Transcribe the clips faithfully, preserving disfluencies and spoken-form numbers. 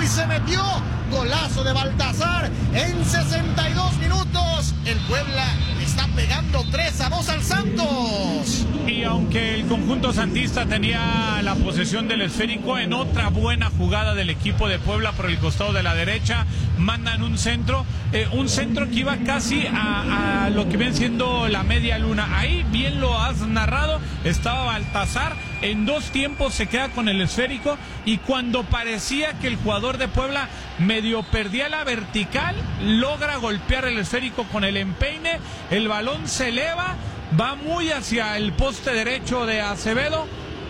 y se metió. Golazo de Baltazar en sesenta y dos minutos. El Puebla está pegando tres a dos al Santos. Y aunque el conjunto santista tenía la posesión del esférico, en otra buena jugada del equipo de Puebla por el costado de la derecha, mandan un centro, eh, un centro que iba casi a, a lo que viene siendo la media luna. Ahí bien lo has narrado, estaba Baltazar, en dos tiempos se queda con el esférico y cuando parecía que el jugador de Puebla medio perdía la vertical, logra golpear el esférico con el empeine, el balón se eleva, va muy hacia el poste derecho de Acevedo,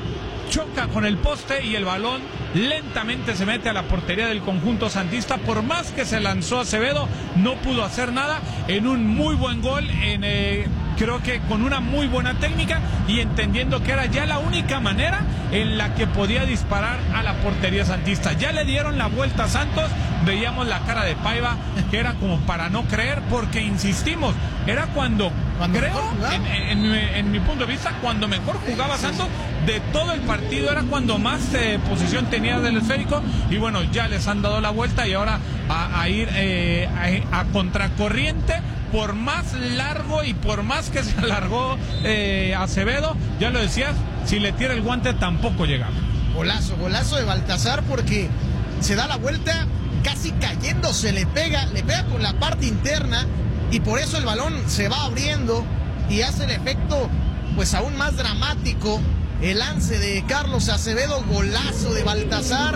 choca con el poste y el balón lentamente se mete a la portería del conjunto santista. Por más que se lanzó Acevedo, no pudo hacer nada en un muy buen gol, en, eh, creo que con una muy buena técnica y entendiendo que era ya la única manera en la que podía disparar a la portería santista. Ya le dieron la vuelta a Santos, veíamos la cara de Paiva que era como para no creer, porque insistimos, era cuando, cuando creo, en, en, en, en mi punto de vista, cuando mejor jugaba Santos de todo el partido, era cuando más eh, posición tenía del esférico, y bueno, ya les han dado la vuelta y ahora a, a ir eh, a, a contracorriente. Por más largo y por más que se alargó eh, Acevedo, ya lo decías, si le tira el guante tampoco llegaba. Golazo, golazo de Baltazar, porque se da la vuelta casi cayéndose, le pega, le pega con la parte interna y por eso el balón se va abriendo y hace el efecto pues aún más dramático. El lance de Carlos Acevedo, golazo de Baltazar.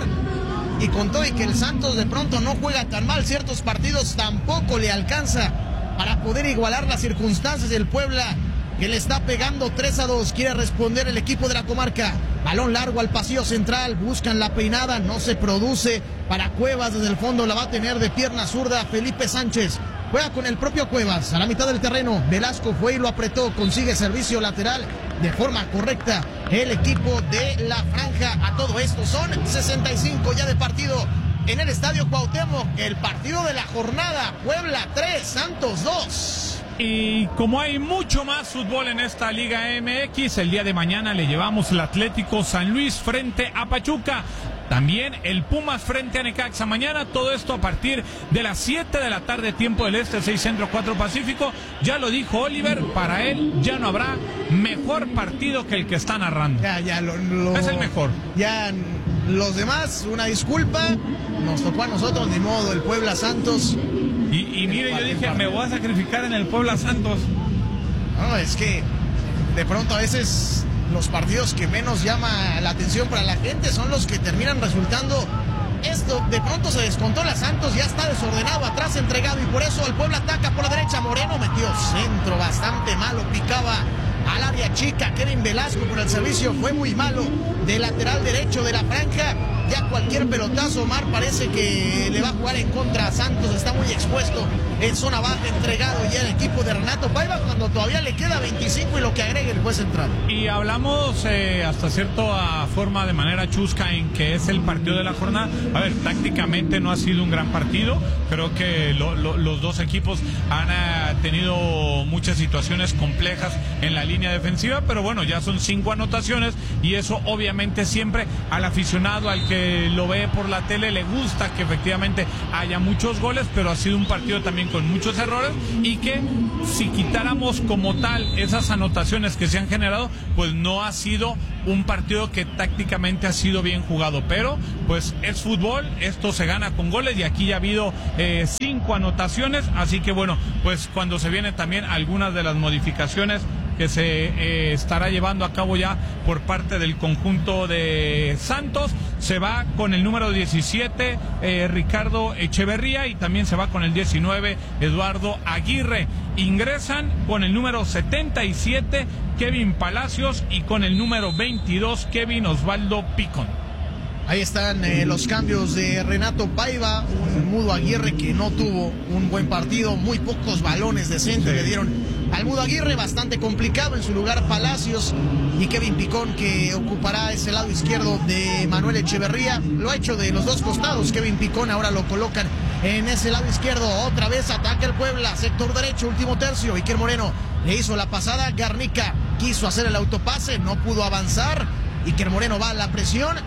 Y con todo y que el Santos de pronto no juega tan mal, ciertos partidos tampoco le alcanza para poder igualar las circunstancias del Puebla, que le está pegando tres a dos. Quiere responder el equipo de la comarca. Balón largo al pasillo central, buscan la peinada, no se produce para Cuevas. Desde el fondo la va a tener de pierna zurda Felipe Sánchez. Juega con el propio Cuevas a la mitad del terreno. Velasco fue y lo apretó, consigue servicio lateral de forma correcta el equipo de la franja. A todo esto son sesenta y cinco ya de partido en el Estadio Cuauhtémoc. El partido de la jornada, Puebla tres, Santos dos. Y como hay mucho más fútbol en esta Liga M X, el día de mañana le llevamos el Atlético San Luis frente a Pachuca. También el Pumas frente a Necaxa. Mañana todo esto a partir de las siete de la tarde, tiempo del este, seis centro, cuatro pacífico. Ya lo dijo Oliver, para él ya no habrá mejor partido que el que está narrando. Ya, ya, lo, lo, es el mejor. Ya los demás, una disculpa, nos tocó a nosotros, ni modo, el Puebla Santos. Y, y mire, yo dije, me voy a sacrificar en el Puebla Santos. No, es que de pronto a veces los partidos que menos llama la atención para la gente son los que terminan resultando esto. De pronto se descontó la Santos, ya está desordenado, atrás entregado, y por eso el Puebla ataca por la derecha. Moreno metió centro bastante malo, picaba al área chica. Kevin Velasco, por el servicio fue muy malo de lateral derecho de la franja. Ya cualquier pelotazo, Omar, parece que le va a jugar en contra a Santos. Está muy expuesto en zona baja, entregado ya el equipo de Renato Paiva, cuando todavía le queda veinticinco y lo que agregue el juez central. Y hablamos eh, hasta cierta forma, de manera chusca, en que es el partido de la jornada. A ver, tácticamente no ha sido un gran partido. Creo que lo, lo, los dos equipos han uh, tenido muchas situaciones complejas en la línea defensiva, pero bueno, ya son cinco anotaciones y eso obviamente siempre al aficionado, al que lo ve por la tele, le gusta que efectivamente haya muchos goles, pero ha sido un partido también con muchos errores, y que si quitáramos como tal esas anotaciones que se han generado, pues no ha sido un partido que tácticamente ha sido bien jugado. Pero pues es fútbol, esto se gana con goles, y aquí ya ha habido eh, cinco anotaciones, así que bueno, pues cuando se vienen también algunas de las modificaciones que se eh, estará llevando a cabo ya por parte del conjunto de Santos, se va con el número diecisiete eh, Ricardo Echeverría, y también se va con el diecinueve Eduardo Aguirre. Ingresan con el número setenta y siete Kevin Palacios y con el número veintidós Kevin Osvaldo Picón. Ahí están eh, los cambios de Renato Paiva. Un Mudo Aguirre que no tuvo un buen partido, muy pocos balones decentes sí. le dieron al Mudo Aguirre, bastante complicado. En su lugar Palacios y Kevin Picón, que ocupará ese lado izquierdo de Manuel Echeverría. Lo ha hecho de los dos costados Kevin Picón, ahora lo colocan en ese lado izquierdo. Otra vez ataca el Puebla, sector derecho, último tercio. Iker Moreno le hizo la pasada, Garnica quiso hacer el autopase, no pudo avanzar. Iker Moreno va a la presión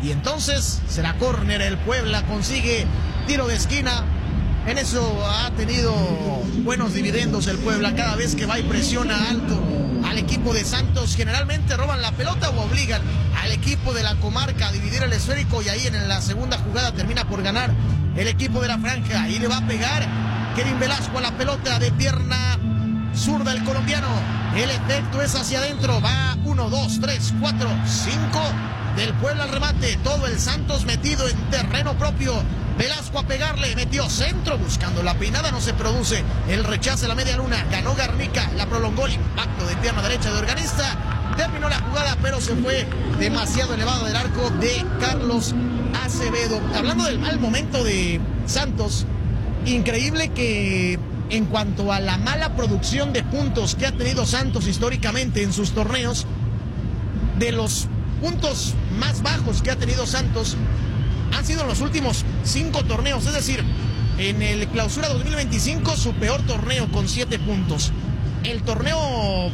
y entonces será córner. El Puebla consigue tiro de esquina. En eso ha tenido buenos dividendos el Puebla. Cada vez que va y presiona alto al equipo de Santos, generalmente roban la pelota o obligan al equipo de la comarca a dividir el esférico, y ahí en la segunda jugada termina por ganar el equipo de la franja. Ahí le va a pegar Kevin Velasco a la pelota de pierna zurda el colombiano. El efecto es hacia adentro. Va uno, dos, tres, cuatro, cinco del Puebla al remate. Todo el Santos metido en terreno propio. Velasco a pegarle, metió centro buscando la peinada, no se produce el rechace a la media luna. Ganó Garnica, la prolongó el impacto de pierna derecha de Organista. Terminó la jugada, pero se fue demasiado elevado del arco de Carlos Acevedo. Hablando del mal momento de Santos, increíble que en cuanto a la mala producción de puntos que ha tenido Santos históricamente en sus torneos, de los puntos más bajos que ha tenido Santos han sido en los últimos cinco torneos. Es decir, en el Clausura dos mil veinticinco su peor torneo con siete puntos. El torneo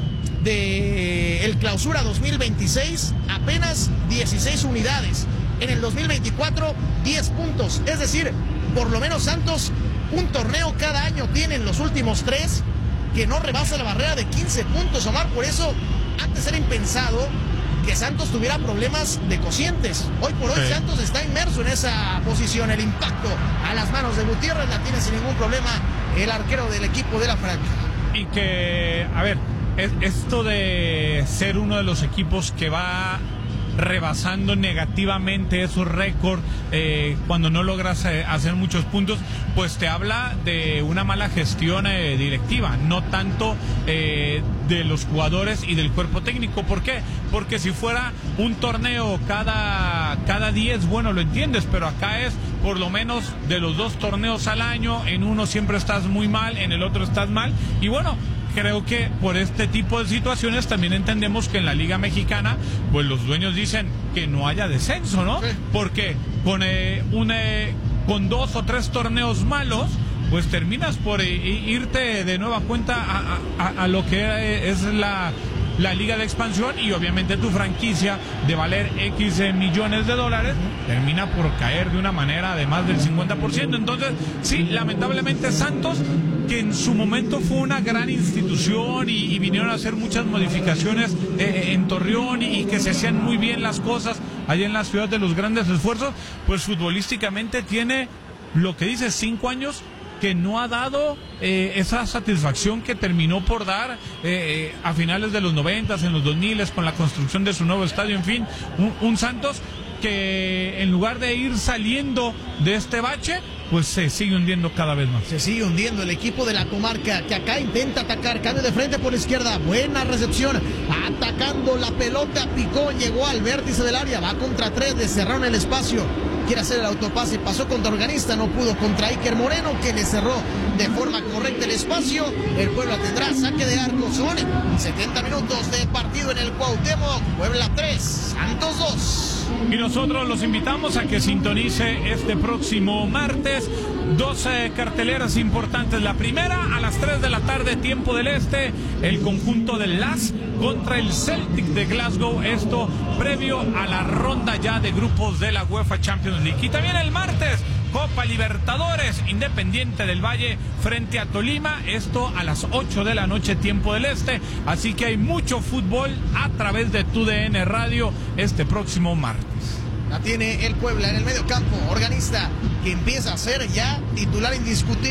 de el Clausura dos mil veintiséis apenas dieciséis unidades. En el dos mil veinticuatro diez puntos. Es decir, por lo menos Santos un torneo cada año tiene en los últimos tres que no rebasa la barrera de quince puntos, Omar. Por eso antes era impensado que Santos tuviera problemas de cocientes. Hoy por hoy sí. Santos está inmerso en esa posición. El impacto a las manos de Gutiérrez la tiene sin ningún problema el arquero del equipo de la franja. Y que, a ver, es, esto de ser uno de los equipos que va rebasando negativamente esos récords eh, cuando no logras eh, hacer muchos puntos, pues te habla de una mala gestión eh, directiva, no tanto eh, de los jugadores y del cuerpo técnico. ¿Por qué? Porque si fuera un torneo cada cada diez, bueno, lo entiendes, pero acá es por lo menos de los dos torneos al año, en uno siempre estás muy mal, en el otro estás mal, y bueno, creo que por este tipo de situaciones también entendemos que en la Liga Mexicana, pues los dueños dicen que no haya descenso, ¿no? Sí. Porque con, eh, un, eh, con dos o tres torneos malos, pues terminas por eh, irte de nueva cuenta a, a, a lo que eh, es la, la Liga de Expansión, y obviamente tu franquicia de valer X eh, millones de dólares termina por caer de una manera de más del cincuenta por ciento. Entonces, sí, lamentablemente Santos, que en su momento fue una gran institución y, y vinieron a hacer muchas modificaciones eh, en Torreón y, y que se hacían muy bien las cosas allá en la ciudad de los grandes esfuerzos, pues futbolísticamente tiene lo que dice cinco años que no ha dado eh, esa satisfacción que terminó por dar eh, eh, a finales de los noventas, en los dos miles, con la construcción de su nuevo estadio. En fin, un, un Santos que en lugar de ir saliendo de este bache, pues se sigue hundiendo cada vez más. Se sigue hundiendo el equipo de la comarca, que acá intenta atacar, cambio de frente por la izquierda, buena recepción, atacando la pelota, picó, llegó al vértice del área, va contra tres, le cerraron el espacio, quiere hacer el autopase, pasó contra Organista, no pudo, contra Iker Moreno, que le cerró de forma correcta el espacio. El Puebla tendrá saque de arco. Son setenta minutos de partido en el Cuauhtémoc. Puebla tres, Santos dos. Y nosotros los invitamos a que sintonice este próximo martes dos eh, carteleras importantes. La primera a las tres de la tarde, tiempo del este, el conjunto del L A S contra el Celtic de Glasgow, esto previo a la ronda ya de grupos de la UEFA Champions League. Y también el martes, Copa Libertadores, Independiente del Valle frente a Tolima, esto a las ocho de la noche, tiempo del este. Así que hay mucho fútbol a través de Tu D N Radio este próximo martes. La tiene el Puebla en el medio campo, Organista, que empieza a ser ya titular indiscutible.